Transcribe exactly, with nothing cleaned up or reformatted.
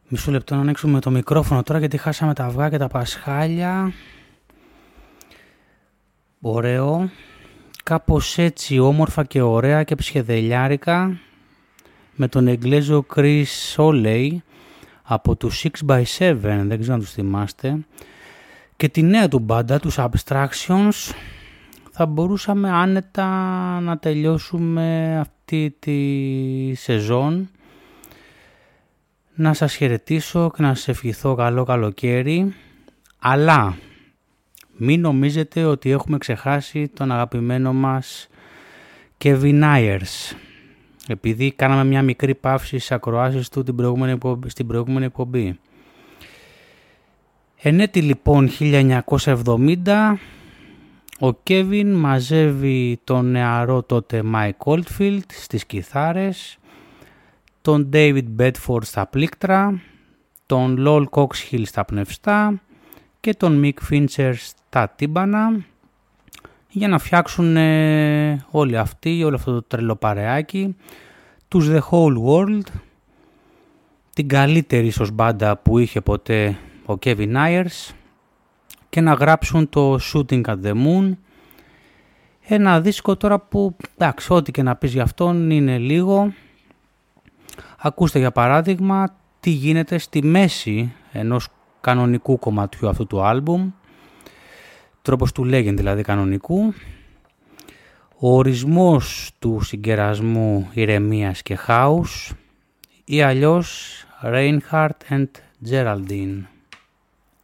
Μισό λεπτό να ανοίξουμε το μικρόφωνο τώρα γιατί χάσαμε τα αυγά και τα πασχάλια. Ωραίο. Κάπως έτσι όμορφα και ωραία και ψιεδελιάρικα με τον Εγγλέζο Chris Soley από τους six by seven, δεν ξέρω αν τους θυμάστε, και τη νέα του μπάντα, τους Abstractions. Θα μπορούσαμε άνετα να τελειώσουμε αυτή τη σεζόν. Να σας χαιρετήσω και να σας ευχηθώ καλό καλοκαίρι, αλλά μην νομίζετε ότι έχουμε ξεχάσει τον αγαπημένο μας Kevin Ayers, επειδή κάναμε μια μικρή παύση στις ακροάσεις του την προηγούμενη εκπομπή, στην προηγούμενη εκπομπή. Εν έτη λοιπόν χίλια εννιακόσια εβδομήντα, ο Kevin μαζεύει τον νεαρό τότε Mike Oldfield στις κιθάρες, τον David Bedford στα πλήκτρα, τον Lol Coxhill στα πνευστά και τον Mick Fincher στα τύμπανα για να φτιάξουν ε, όλοι αυτοί, όλο αυτό το τρελό παρεάκι, τους The Whole World, την καλύτερη ίσως μπάντα που είχε ποτέ ο Kevin Ayers, και να γράψουν το Shooting at the Moon, ένα δίσκο τώρα που, εντάξει, ό,τι και να πεις για αυτόν είναι λίγο. Ακούστε για παράδειγμα τι γίνεται στη μέση ενός κανονικού κομματιού αυτού του άλμπουμ, τρόπος του λέγεν δηλαδή κανονικού, ο ορισμός του συγκερασμού ηρεμίας και χάους ή αλλιώς Reinhardt and Geraldine.